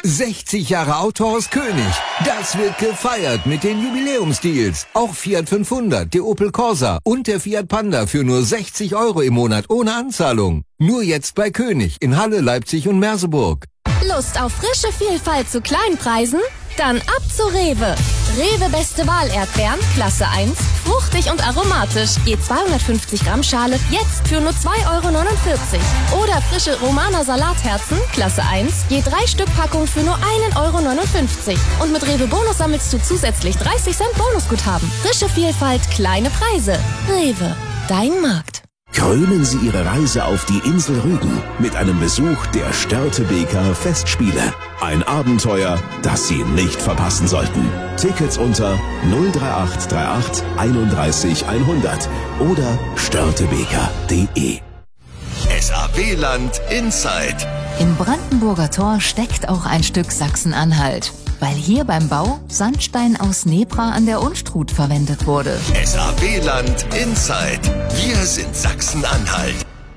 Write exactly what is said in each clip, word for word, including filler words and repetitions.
sechzig Jahre Autohaus König. Das wird gefeiert mit den Jubiläumsdeals. Auch Fiat fünfhundert, der Opel Corsa und der Fiat Panda für nur sechzig Euro im Monat ohne Anzahlung. Nur jetzt bei König in Halle, Leipzig und Merseburg. Lust auf frische Vielfalt zu kleinen Preisen? Dann ab zu Rewe. Rewe Beste Wahl Erdbeeren, Klasse eins, fruchtig und aromatisch. Je zweihundertfünfzig Gramm Schale, jetzt für nur zwei Euro neunundvierzig. Oder frische Romaner Salatherzen, Klasse eins, je drei Stück Packung für nur einen Euro neunundfünfzig. Und mit Rewe Bonus sammelst du zusätzlich dreißig Cent Bonusguthaben. Frische Vielfalt, kleine Preise. Rewe, dein Markt. Krönen Sie Ihre Reise auf die Insel Rügen mit einem Besuch der Störtebeker Festspiele. Ein Abenteuer, das Sie nicht verpassen sollten. Tickets unter null drei acht drei acht einunddreißig hundert oder störtebeker punkt de. S A W-Land Inside. Im Brandenburger Tor steckt auch ein Stück Sachsen-Anhalt, weil hier beim Bau Sandstein aus Nebra an der Unstrut verwendet wurde. S A W-Land Inside. Wir sind Sachsen-Anhalt.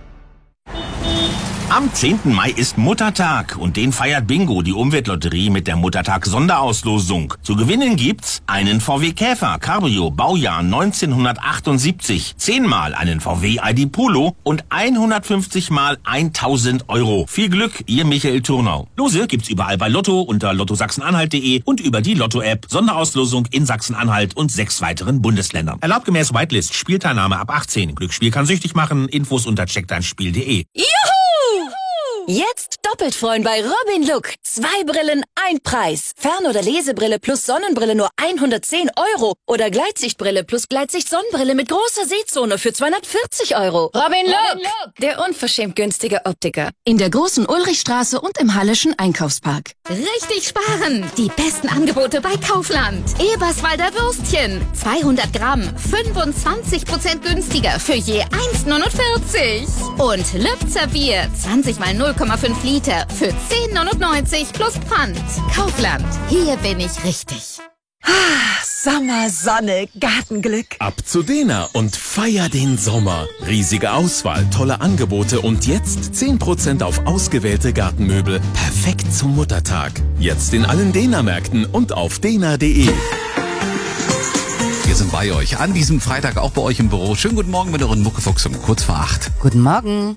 Am zehnten Mai ist Muttertag und den feiert Bingo, die Umweltlotterie, mit der Muttertag-Sonderauslosung. Zu gewinnen gibt's einen V W Käfer Cabrio Baujahr neunzehnhundertachtundsiebzig, zehnmal einen V W I D Polo und hundertfünfzig mal tausend Euro. Viel Glück, Ihr Michael Turnau. Lose gibt's überall bei Lotto unter lotto sachsen-anhalt punkt de und über die Lotto-App. Sonderauslosung in Sachsen-Anhalt und sechs weiteren Bundesländern. Erlaubt gemäß Whitelist, Spielteilnahme ab achtzehn. Glücksspiel kann süchtig machen. Infos unter check dein spiel punkt de. Juhu! Jetzt doppelt freuen bei Robin Look. Zwei Brillen, ein Preis. Fern- oder Lesebrille plus Sonnenbrille nur hundertzehn Euro. Oder Gleitsichtbrille plus Gleitsicht-Sonnenbrille mit großer Sehzone für zweihundertvierzig Euro. Robin Look, Robin Look, der unverschämt günstige Optiker. In der großen Ulrichstraße und im Hallischen Einkaufspark. Richtig sparen! Die besten Angebote bei Kaufland. Eberswalder Würstchen. zweihundert Gramm, fünfundzwanzig Prozent günstiger für je eins neunundvierzig. Und Lübzer Bier, zwanzig mal null Komma fünf Liter für zehn neunundneunzig plus Pfand. Kaufland, hier bin ich richtig. Sommer, Sonne, Gartenglück. Ab zu Dena und feier den Sommer. Riesige Auswahl, tolle Angebote und jetzt zehn Prozent auf ausgewählte Gartenmöbel. Perfekt zum Muttertag. Jetzt in allen Dena-Märkten und auf dena punkt de. Wir sind bei euch an diesem Freitag, auch bei euch im Büro. Schönen guten Morgen mit euren Muckefuchs um kurz vor acht. Guten Morgen.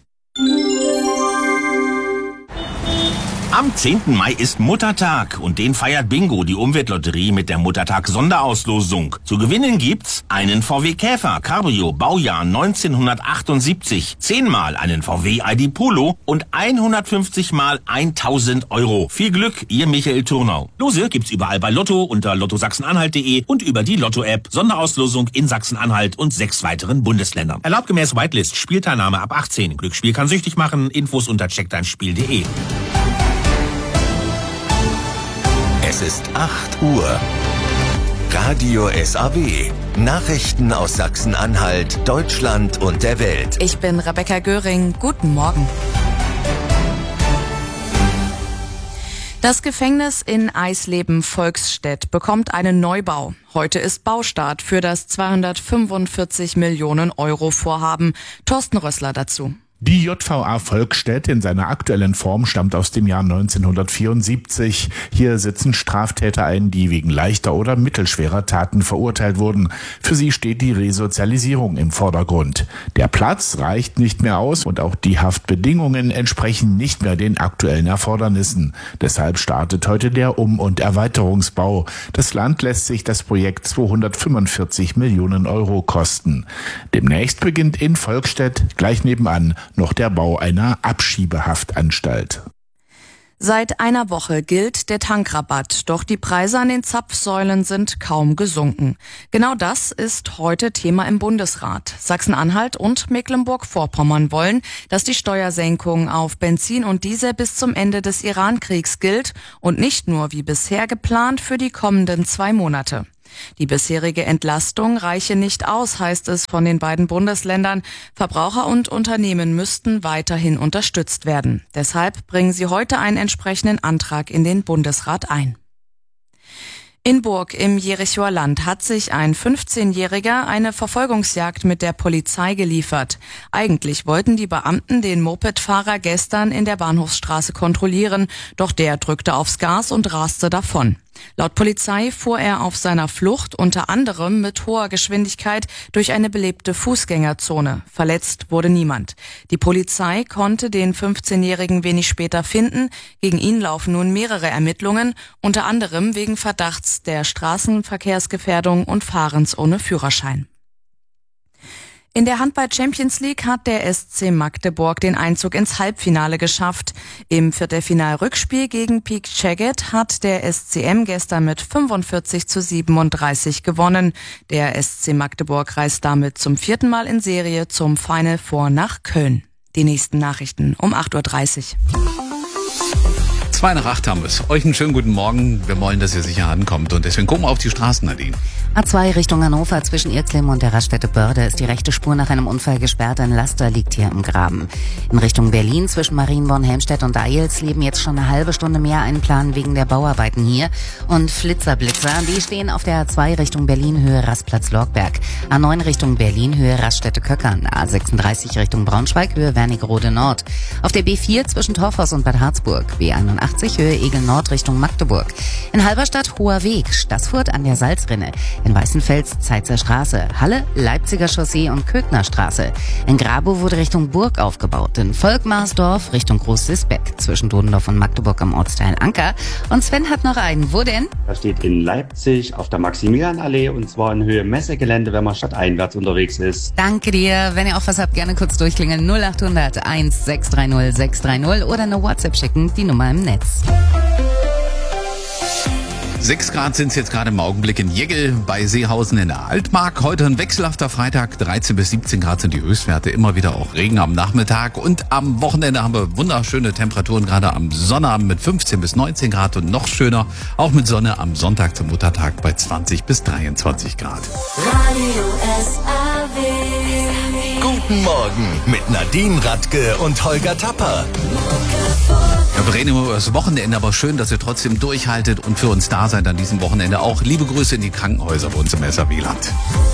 Am zehnten Mai ist Muttertag und den feiert Bingo, die Umweltlotterie, mit der Muttertag-Sonderauslosung. Zu gewinnen gibt's einen V W Käfer Cabrio Baujahr neunzehnhundertachtundsiebzig, zehnmal einen V W I D Polo und hundertfünfzig mal tausend Euro. Viel Glück, Ihr Michael Turnau. Lose gibt's überall bei Lotto unter lotto sachsen-anhalt punkt de und über die Lotto-App. Sonderauslosung in Sachsen-Anhalt und sechs weiteren Bundesländern. Erlaubt gemäß Whitelist, Spielteilnahme ab achtzehn. Glücksspiel kann süchtig machen. Infos unter check dein spiel punkt de. Es ist acht Uhr. Radio S A W. Nachrichten aus Sachsen-Anhalt, Deutschland und der Welt. Ich bin Rebecca Göring. Guten Morgen. Das Gefängnis in Eisleben-Volksstedt bekommt einen Neubau. Heute ist Baustart für das zweihundertfünfundvierzig Millionen Euro Vorhaben. Thorsten Rössler dazu. Die J V A Volksstedt in seiner aktuellen Form stammt aus dem Jahr neunzehnhundertvierundsiebzig. Hier sitzen Straftäter ein, die wegen leichter oder mittelschwerer Taten verurteilt wurden. Für sie steht die Resozialisierung im Vordergrund. Der Platz reicht nicht mehr aus und auch die Haftbedingungen entsprechen nicht mehr den aktuellen Erfordernissen. Deshalb startet heute der Um- und Erweiterungsbau. Das Land lässt sich das Projekt zweihundertfünfundvierzig Millionen Euro kosten. Demnächst beginnt in Volksstedt gleich nebenan noch der Bau einer Abschiebehaftanstalt. Seit einer Woche gilt der Tankrabatt, doch die Preise an den Zapfsäulen sind kaum gesunken. Genau das ist heute Thema im Bundesrat. Sachsen-Anhalt und Mecklenburg-Vorpommern wollen, dass die Steuersenkung auf Benzin und Diesel bis zum Ende des Iran-Kriegs gilt und nicht nur wie bisher geplant für die kommenden zwei Monate. Die bisherige Entlastung reiche nicht aus, heißt es von den beiden Bundesländern. Verbraucher und Unternehmen müssten weiterhin unterstützt werden. Deshalb bringen sie heute einen entsprechenden Antrag in den Bundesrat ein. In Burg im Jerichower Land hat sich ein fünfzehnjähriger eine Verfolgungsjagd mit der Polizei geliefert. Eigentlich wollten die Beamten den Mopedfahrer gestern in der Bahnhofsstraße kontrollieren, doch der drückte aufs Gas und raste davon. Laut Polizei fuhr er auf seiner Flucht unter anderem mit hoher Geschwindigkeit durch eine belebte Fußgängerzone. Verletzt wurde niemand. Die Polizei konnte den fünfzehnjährigen wenig später finden. Gegen ihn laufen nun mehrere Ermittlungen, unter anderem wegen Verdachts der Straßenverkehrsgefährdung und Fahrens ohne Führerschein. In der Handball-Champions League hat der S C Magdeburg den Einzug ins Halbfinale geschafft. Im Viertelfinal-Rückspiel gegen Piek Szeged hat der S C M gestern mit fünfundvierzig zu siebenunddreißig gewonnen. Der S C Magdeburg reist damit zum vierten Mal in Serie zum Final Four nach Köln. Die nächsten Nachrichten um acht Uhr dreißig. Zwei nach acht haben wir es. Euch einen schönen guten Morgen. Wir wollen, dass ihr sicher ankommt und deswegen gucken wir auf die Straßen, Nadine. A zwei Richtung Hannover zwischen Irklim und der Raststätte Börde ist die rechte Spur nach einem Unfall gesperrt. Ein Laster liegt hier im Graben. In Richtung Berlin zwischen Marienborn, Helmstedt und Eilsleben jetzt schon eine halbe Stunde mehr einplanen wegen der Bauarbeiten hier. Und Flitzerblitzer, die stehen auf der A zwei Richtung Berlin Höhe Rastplatz Lorgberg. A neun Richtung Berlin Höhe Raststätte Köckern. A sechsunddreißig Richtung Braunschweig Höhe Wernigerode Nord. Auf der B vier zwischen Torfhaus und Bad Harzburg. B einundachtzig Höhe Egel Nord Richtung Magdeburg. In Halberstadt Hoher Weg, Staßfurt an der Salzrinne. In Weißenfels Zeitzer Straße, Halle, Leipziger Chaussee und Köthner Straße. In Grabow wurde Richtung Burg aufgebaut. In Volkmarsdorf Richtung Groß-Sisbeck. Zwischen Dodendorf und Magdeburg am Ortsteil Anker. Und Sven hat noch einen. Wo denn? Da steht in Leipzig auf der Maximilianallee und zwar in Höhe Messegelände, wenn man stadteinwärts unterwegs ist. Danke dir. Wenn ihr auch was habt, gerne kurz durchklingeln. null acht hundert eins sechs drei null sechs drei null oder eine WhatsApp schicken. Die Nummer im Netz. Sechs Grad sind es jetzt gerade im Augenblick in Jegel bei Seehausen in der Altmark. Heute ein wechselhafter Freitag, dreizehn bis siebzehn Grad sind die Höchstwerte. Immer wieder auch Regen am Nachmittag und am Wochenende haben wir wunderschöne Temperaturen, gerade am Sonnabend mit fünfzehn bis neunzehn Grad und noch schöner, auch mit Sonne am Sonntag zum Muttertag bei zwanzig bis dreiundzwanzig Grad. Radio S A W. Guten Morgen mit Nadine Radke und Holger Tapper. Ja, wir reden immer über das Wochenende, aber schön, dass ihr trotzdem durchhaltet und für uns da seid an diesem Wochenende auch. Liebe Grüße in die Krankenhäuser bei uns im S A W-Land.